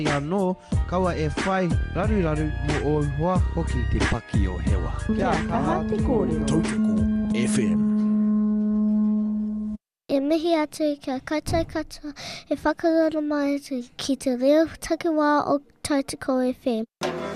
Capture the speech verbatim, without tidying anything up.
Anō, kaua e whai raru raru mo o hoa hoki te paki o hewa. Kia taha te kōrero. Tautoko F M. E mihi atu kia koutou katoa e whakarara mai atu ki te reo takiwā o Tautoko F M.